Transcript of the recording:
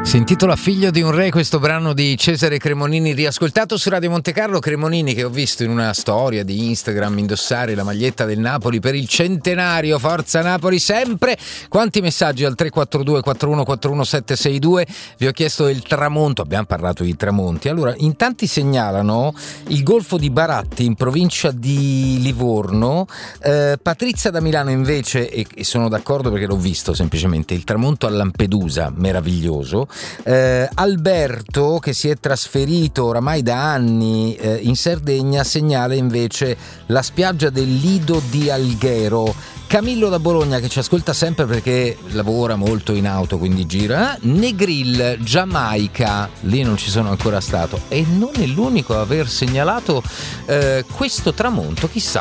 Si intitola Figlio di un re, questo brano di Cesare Cremonini, riascoltato su Radio Monte Carlo. Cremonini, che ho visto in una storia di Instagram indossare la maglietta del Napoli per il centenario. Forza Napoli sempre! Quanti messaggi al 342 4141 762. Vi ho chiesto il tramonto, abbiamo parlato di tramonti. Allora, in tanti segnalano il golfo di Baratti in provincia di Livorno. Patrizia da Milano invece, e sono d'accordo perché l'ho visto semplicemente, il tramonto a Lampedusa, meraviglioso. Alberto, che si è trasferito oramai da anni in Sardegna, segnala invece la spiaggia del Lido di Alghero. Camillo da Bologna, che ci ascolta sempre perché lavora molto in auto, quindi gira. Negril, Giamaica, lì non ci sono ancora stato, e non è l'unico a aver segnalato questo tramonto. Chissà,